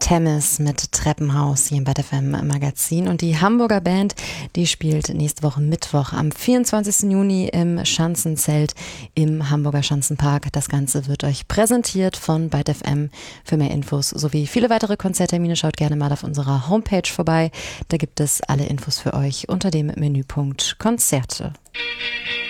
Temis mit Treppenhaus hier im Bad FM Magazin. Und die Hamburger Band, die spielt nächste Woche Mittwoch am 24. Juni im Schanzenzelt im Hamburger Schanzenpark. Das Ganze wird euch präsentiert von Bad FM. Für mehr Infos sowie viele weitere Konzerttermine schaut gerne mal auf unserer Homepage vorbei. Da gibt es alle Infos für euch unter dem Menüpunkt Konzerte.